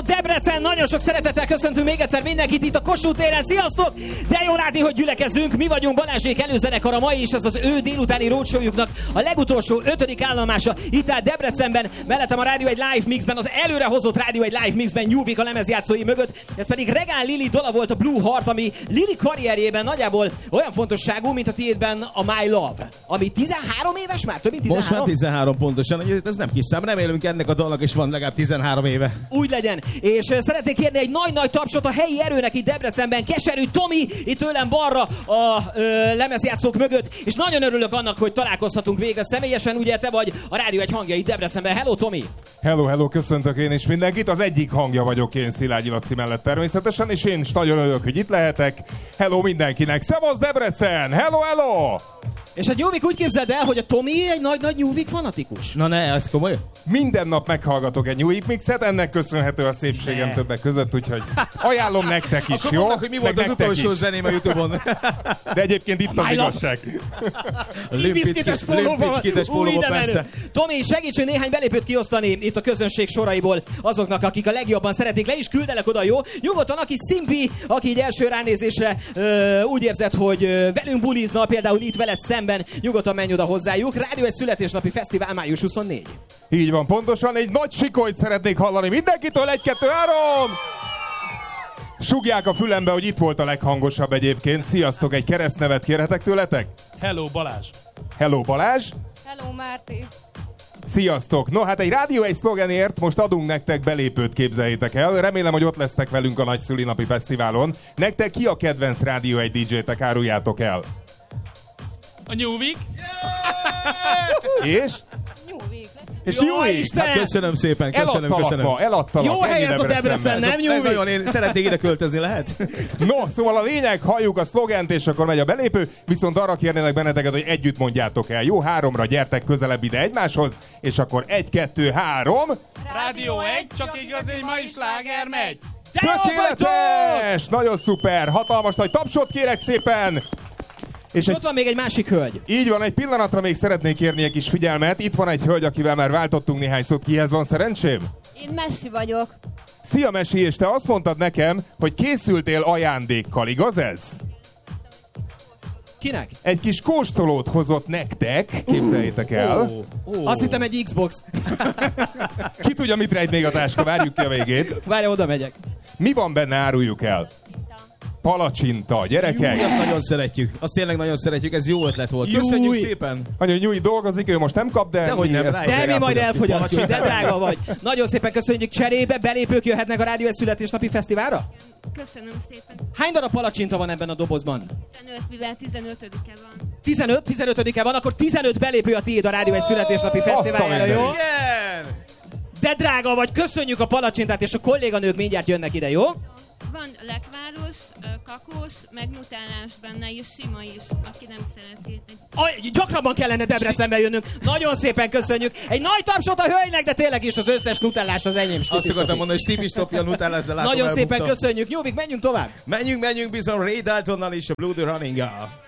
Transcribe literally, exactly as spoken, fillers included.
Debrecen, nagyon sok szeretettel köszöntünk még egyszer mindenkit itt a Kossuth téren. Sziasztok! De jó látni, hogy gyülekezünk. Mi vagyunk Balázsék előzenekara mai, és ez az ő délutáni roadshowjuknak a legutolsó ötödik állomása itt áll Debrecenben. Mellettem a Rádió egy Live Mixben, az előrehozott Rádió egy Live Mixben Nyúvik a lemezjátszói mögött. Ez pedig Regál Lili dala volt, a Blue Heart, ami Lili karrierjében nagyjából olyan fontosságú, mint a tiédben a My Love, ami tizenhárom éves már, több mint tizenhárom. Most már tizenhárom pontosan, ez nem kis szám, remélünk ennek a dalnak is van legalább tizenhárom éve. Úgy legyen, és szeretnék kérni egy nagy-nagy tapsot a helyi erőnek itt Debrecenben, Keserű Tomi, itt tőlem balra a ö, lemezjátszók mögött, és nagyon örülök annak, hogy találkozhatunk végre személyesen, ugye te vagy a Rádió egy hangja itt Debrecenben. Hello Tomi! Hello, hello, köszöntök én is mindenkit, az egyik hangja vagyok én Szilágyi Laci mellett természetesen, és én is nagyon örülök, hogy itt lehetek. Hello mindenkinek, szevasz Debrecen, hello, hello! És a Nyúvik úgy képzeld el, hogy a Tomi egy nagy-nagy Nyúvik fanatikus. Na ne, ez komoly? Minden nap meghallgatok egy Nyúvik mixet, ennek köszönhető a szépségem ne. többek között, úgyhogy ajánlom nektek is, akkor jó? Mondanak, hogy mi volt meg az utolsó is. zeném a Youtube-on. De egyébként itt az igazság. Limpiszkites pólóban, persze. Tomi, segíts, hogy néhány belépőt kiosztani itt a közönség soraiból azoknak, akik a legjobban szeretnék. Le is küldelek oda, jó? Nyugodtan, aki szimpi, aki így első ránézésre ö, úgy érzed, hogy ö, velünk bulizna, például itt veled szemben, nyugodtan menj oda hozzájuk. Rádió egy születésnapi fesztivál május huszonnégy. Így van, pontosan egy nagy sikolyt szeretnék hallani mindenkitől, egy, kettő, három! Sugják a fülembe, hogy itt volt a leghangosabb egyébként. Sziasztok, egy keresztnevet kérhetek tőletek? Hello Balázs. Hello Balázs. Hello Márti. Sziasztok! No, hát egy Rádió egy szlogenért most adunk nektek belépőt, képzeljétek el. Remélem, hogy ott lesztek velünk a nagy szülinapi fesztiválon. Nektek ki a kedvenc Rádió egy dé dzsétek, áruljátok el? A Nyúvik. Yeah! És? Nyúvik. És Jó, Nyújj! Isten! Hát köszönöm szépen, köszönöm, Eladtalak köszönöm. ma, eladtalak. Jó hely ez a Debrecen, nem Ez Nyúvik? nagyon, én szeretnék ide költözni, lehet? No, szóval a lényeg, halljuk a szlogent, és akkor megy a belépő, viszont arra kérnélek benneteket, hogy együtt mondjátok el. Jó, háromra gyertek közelebb ide egymáshoz, és akkor egy, kettő, három... Rádió egy, csak igazi ma is sláger megy. Tökéletes! Nagyon szuper! Hatalmas nagy tapsot kérek szépen! És, és ott van még egy másik hölgy. Így van, egy pillanatra még szeretnék kérni egy kis figyelmet. Itt van egy hölgy, akivel már váltottunk néhány szót. Kihez van szerencsém? Én Messi vagyok. Szia Mesi, és te azt mondtad nekem, hogy készültél ajándékkal, igaz ez? Kinek? Egy kis kóstolót hozott nektek, képzeljétek el. Oh, oh. Azt hittem egy Xbox. Ki tudja, mit rejt még a táska, várjuk ki a végét. Várja, oda megyek. Mi van benne, áruljuk el? Palacsinta, gyerekek! Júj, azt nagyon szeretjük. Azt tényleg nagyon szeretjük, ez jó ötlet volt. Köszönjük Júj. szépen. Anya, Nyújj dolgozik, ő most nem kap, de... Dehogy nem, ezt rájön. azért De mi majd elfogyasztjuk, de Palacsinta. drága vagy. Nagyon szépen köszönjük, cserébe belépők jöhetnek a Rádió egy születésnapi fesztiválra? Köszönöm szépen. Hány darab palacsinta van ebben a dobozban? tizenöt, mivel tizenötödike van. tizenöt, tizenötödike van, akkor tizenöt belépő a tiéd a Rádió egy születésnapi fesztiválra, azt a jó? Igen! De drága vagy, köszönjük a palacsintát, és a kolléganők mindjárt jönnek ide, jó? Van lekváros, kakós, meg nutellás benne, és sima is, aki nem szereti. Aj, gyakrabban kellene Debrecenbe jönnünk. Nagyon szépen köszönjük. Egy nagy tapsot a hölgynek, de tényleg is az összes nutellás az enyém. Azt akartam mondani, hogy Stevie stopja a nutellás, de látom, Nagyon szépen elbuktam. köszönjük. Nyúvik, menjünk tovább. Menjünk, menjünk bizony Ray Daltonnal és a Blue the Running-gal.